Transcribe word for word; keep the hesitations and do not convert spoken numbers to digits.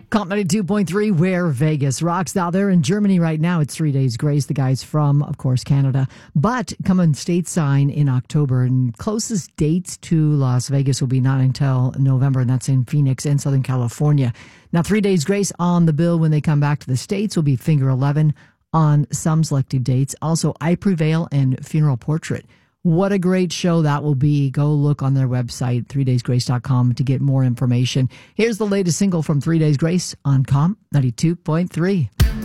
Comp ninety-two point three, where Vegas rocks. Now, they're in Germany right now. It's Three Days Grace. The guy's from, of course, Canada. But coming stateside in October. And closest dates to Las Vegas will be not until November, and that's in Phoenix and Southern California. Now, Three Days Grace on the bill when they come back to the States will be Finger eleven on some selected dates. Also, I Prevail and Funeral Portrait. What a great show that will be. Go look on their website, three days grace dot com, to get more information. Here's the latest single from Three Days Grace on Comp ninety-two point three.